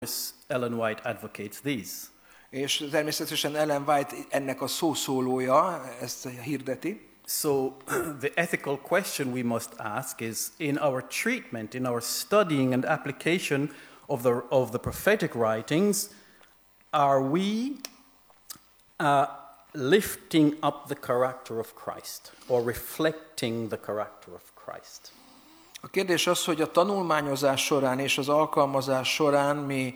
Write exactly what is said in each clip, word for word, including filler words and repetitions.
Ellen White advocates these. És természetesen Ellen White ennek a szószólója ezt hirdeti. So the ethical question we must ask is, in our treatment, in our studying and application of the of the prophetic writings, are we uh, lifting up the character of Christ or reflecting the character of Christ? A kérdés az, hogy a tanulmányozás során és az alkalmazás során mi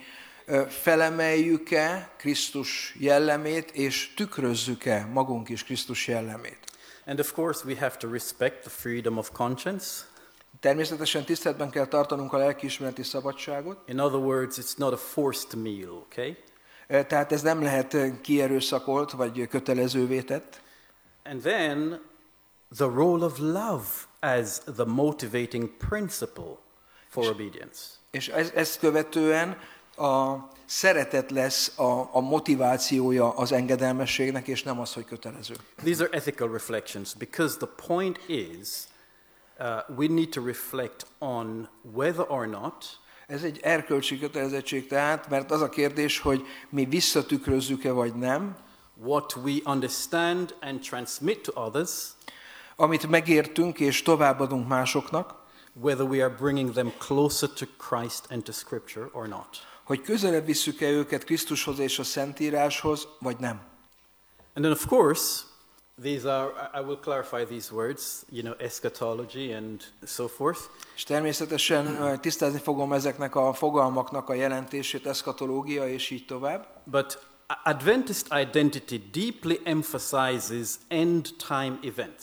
felemeljük-e Krisztus jellemét, és tükrözzük-e magunk is Krisztus jellemét. And of course we have to respect the freedom of conscience. Természetesen tiszteletben kell tartanunk a lelkiismereti szabadságot. In other words, it's not a forced meal, okay? Tehát ez nem lehet kierőszakolt vagy kötelezővé tett. And then the role of love as the motivating principle for obedience. És ez, ezt követően a szeretet lesz a, a motivációja az engedelmességnek, és nem az, hogy kötelező. These are ethical reflections because the point is uh, we need to reflect on whether or not Ez egy erkölcsi kötelezettség tehát, mert az a kérdés, hogy mi visszatükrözzük-e vagy nem. What we understand and transmit to others, amit megértünk és továbbadunk másoknak, whether we are bringing them closer to Christ and to Scripture or not. Hogy közelebb visszük-e őket Krisztushoz és a Szentíráshoz, vagy nem. And then of course, these are, I will clarify these words, you know, eschatology and so forth. És természetesen tisztázni fogom ezeknek a fogalmaknak a jelentését, eszkatológia és így tovább. But Adventist identity deeply emphasizes end time events.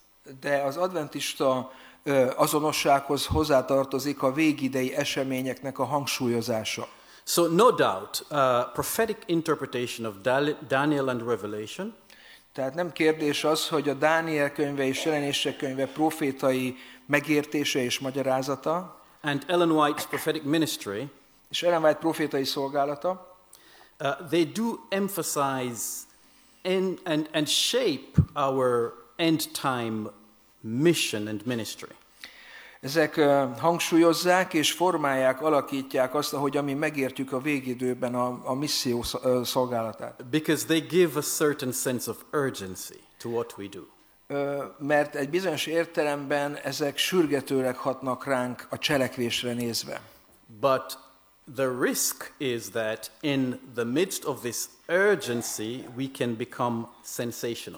De az adventista azonossághoz hozzátartozik a végidei eseményeknek a hangsúlyozása. So no doubt, uh, prophetic interpretation of Daniel and Revelation. Tehát nem kérdés az, hogy a Dániel könyve és Jelenések könyve profétai megértése és magyarázata, and Ellen White's prophetic ministry, és Ellen White profétai szolgálata, uh, they do emphasize and, and, and shape our end time mission and ministry. Ezek uh, hangsúlyozzák és formálják, alakítják azt, ahogy mi megértjük a végidőben a, a misszió szolgálatát. Because they give a certain sense of urgency to what we do. Uh, mert egy bizonyos értelemben ezek sürgetőleg hatnak ránk a cselekvésre nézve. But the risk is that in the midst of this urgency we can become sensational.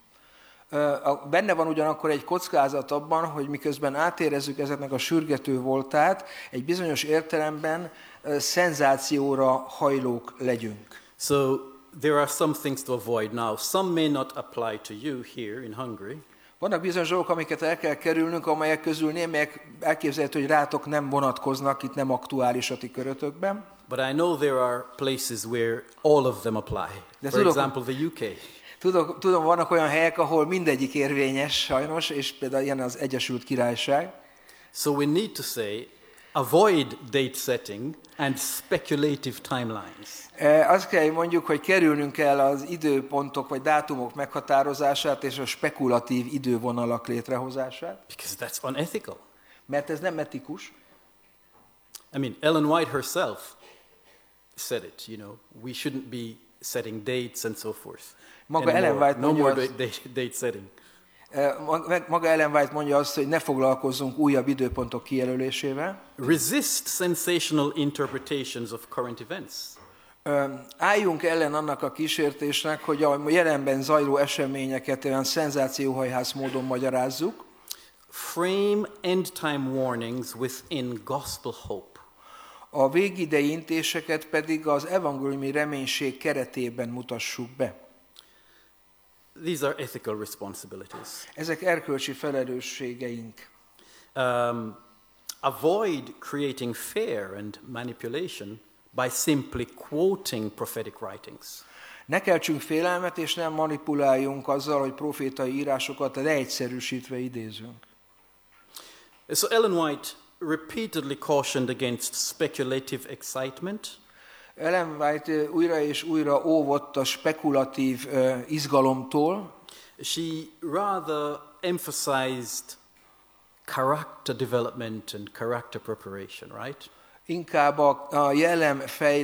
Benne van ugyanakkor egy kockázat abban, hogy miközben átérezzük ezeknek a sürgető voltát, egy bizonyos értelemben szenzációra hajlók legyünk. So there are some things to avoid now. Some may not apply to you here in Hungary. Vannak bizonyos dolgok, amiket el kell kerülnünk, amelyek közül némelyek elképzelhető, hogy rátok nem vonatkoznak, itt nem aktuális a ti körötökben. But I know there are places where all of them apply. De For tudok, example, the U K. Tudom, tudom, vannak olyan helyek, ahol mindegyik érvényes sajnos, és például ilyen az Egyesült Királyság. So we need to say, avoid date setting and speculative timelines. Azt kell, hogy mondjuk, hogy kerülnünk kell az időpontok vagy dátumok meghatározását és a spekulatív idővonalak létrehozását. Because that's unethical. Mert ez nem etikus. I mean, Ellen White herself said it, you know, we shouldn't be setting dates and so forth. Maga Ellen White no mondja more azt, date, date setting. Maga Ellen White mondja azt, hogy ne foglalkozzunk újabb időpontok kijelölésével. Resist sensational interpretations of current events. Álljunk ellen annak a kísértésnek, hogy a jelenben zajló eseményeket olyan szenzációhajhász módon magyarázzuk. Frame end time warnings within gospel hope. A végidei intéseket pedig az evangéliumi reménység keretében mutassuk be. These are ethical responsibilities. Ezek erkölcsi felelősségeink. Um, avoid creating fear and manipulation by simply quoting prophetic writings. Ne keltsünk félelmet, és nem manipuláljunk azzal, hogy profétai írásokat leegyszerűsítve idézünk. So Ellen White repeatedly cautioned against speculative excitement. Ellen White újra és újra óvott a spekulatív uh, izgalomtól. She rather emphasized character development and character preparation, right? inkább a, a jellem